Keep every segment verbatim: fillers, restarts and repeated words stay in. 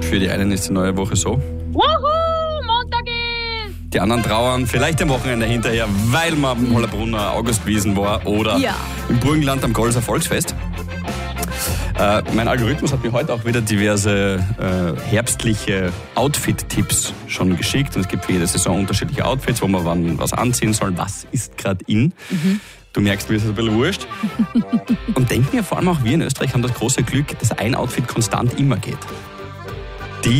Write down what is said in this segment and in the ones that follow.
Für die einen ist die neue Woche so. Wuhu, Montag ist! Die anderen trauern vielleicht am Wochenende hinterher, weil man am Hollabrunner Augustwiesen war oder Ja. im Burgenland am Golser Volksfest. Äh, mein Algorithmus hat mir heute auch wieder diverse äh, herbstliche Outfit-Tipps schon geschickt. Und es gibt für jede Saison unterschiedliche Outfits, wo man wann was anziehen soll. Was ist gerade in? Mhm. Du merkst, mir ist das ein bisschen wurscht. Und denken ja vor allem auch wir in Österreich haben das große Glück, dass ein Outfit konstant immer geht. Die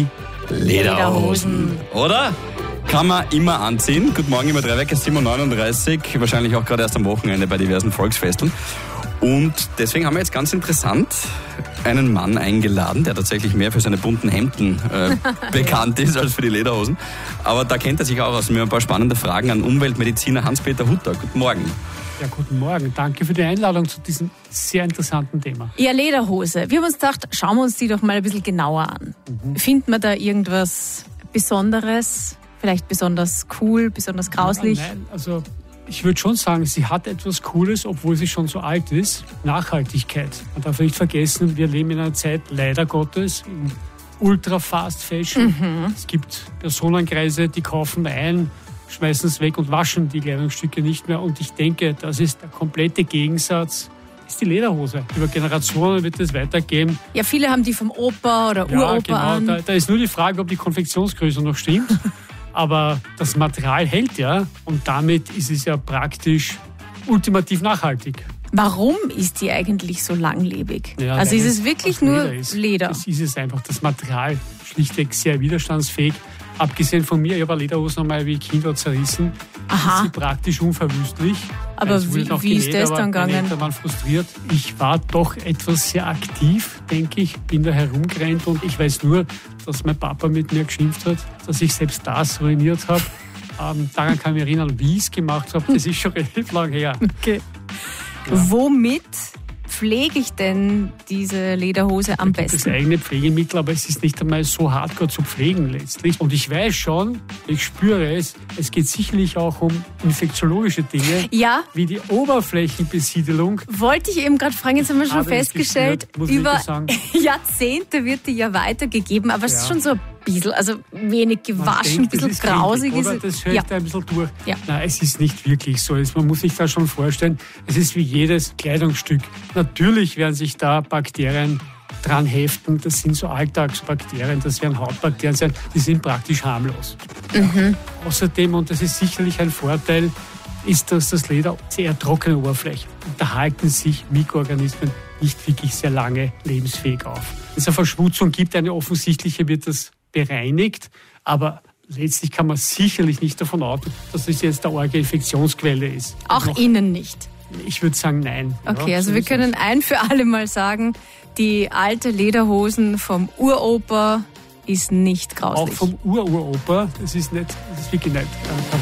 Lederhosen. Lederhosen. Oder? Kann man immer anziehen. Guten Morgen, immer drei Wecker, sieben Uhr neununddreißig. Wahrscheinlich auch gerade erst am Wochenende bei diversen Volksfesten. Und deswegen haben wir jetzt ganz interessant einen Mann eingeladen, der tatsächlich mehr für seine bunten Hemden äh, bekannt ist als für die Lederhosen. Aber da kennt er sich auch aus. Wir haben ein paar spannende Fragen an Umweltmediziner Hans-Peter Hutter. Guten Morgen. Ja, guten Morgen. Danke für die Einladung zu diesem sehr interessanten Thema. Ja, Lederhose. Wir haben uns gedacht, schauen wir uns die doch mal ein bisschen genauer an. Mhm. Findet man da irgendwas Besonderes? Vielleicht besonders cool, besonders grauslich? Ja, nein, also ich würde schon sagen, sie hat etwas Cooles, obwohl sie schon so alt ist. Nachhaltigkeit. Man darf nicht vergessen, wir leben in einer Zeit, leider Gottes, in Ultra-Fast Fashion. Mhm. Es gibt Personenkreise, die kaufen ein, schmeißen es weg und waschen die Kleidungsstücke nicht mehr. Und ich denke, das ist der komplette Gegensatz, ist die Lederhose. Über Generationen wird es weitergeben. Ja, viele haben die vom Opa oder ja, Uropa genau. an. Da, da ist nur die Frage, ob die Konfektionsgröße noch stimmt. Aber das Material hält ja und damit ist es ja praktisch ultimativ nachhaltig. Warum ist die eigentlich so langlebig? Ja, also ist es wirklich nur Leder, ist. Leder? Das ist es einfach. Das Material schlichtweg sehr widerstandsfähig. Abgesehen von mir, ich habe Lederhosen einmal wie Kind zerrissen. Aha. Ist sie praktisch unverwüstlich. Aber wie, wie ist das dann gegangen? Meine Eltern waren frustriert. Ich war doch etwas sehr aktiv, denke ich. Bin da herumgerannt und ich weiß nur, dass mein Papa mit mir geschimpft hat, dass ich selbst das ruiniert habe. Ähm, daran kann ich mich erinnern, wie ich es gemacht habe. Das ist schon relativ lang her. Okay. Ja. Womit pflege ich denn diese Lederhose am da gibt besten? Es eigene Pflegemittel, aber es ist nicht einmal so hardcore zu pflegen letztlich. Und ich weiß schon, ich spüre es, es geht sicherlich auch um infektiologische Dinge, ja. wie die Oberflächenbesiedelung. Wollte ich eben gerade fragen, jetzt haben wir schon Aber festgestellt, gespürt, über Jahrzehnte wird die ja weitergegeben, aber es ja. ist schon so ein bisschen, also wenig gewaschen, ein bisschen grausig. Ist es. Das höre ja. ich da ein bisschen durch. Ja. Nein, es ist nicht wirklich so. Man muss sich da schon vorstellen, es ist wie jedes Kleidungsstück. Natürlich werden sich da Bakterien dran heften. Das sind so Alltagsbakterien, das werden Hautbakterien sein, die sind praktisch harmlos. Mhm. Ja. Außerdem, und das ist sicherlich ein Vorteil, ist, dass das Leder sehr trockene Oberfläche. Und da halten sich Mikroorganismen nicht wirklich sehr lange lebensfähig auf. Wenn es eine Verschmutzung gibt, eine offensichtliche, wird das bereinigt, aber letztlich kann man sicherlich nicht davon ausgehen, dass es jetzt eine arge Infektionsquelle ist. Auch noch, Ihnen nicht? Ich würde sagen, nein. Okay, ja, also so wir können es. ein für alle Mal sagen, die alte Lederhosen vom Uropa ist nicht grauslich. Auch vom Ururopa, das ist nicht, das ist wirklich nicht kein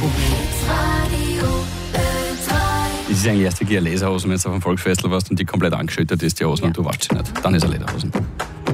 Problem. Es ist eigentlich erst wirklich eine Lederhose, wenn du auf einem Volksfestel warst und die komplett angeschüttet ist, die Hosen, ja. und du waschst sie nicht. Dann ist eine Lederhosen.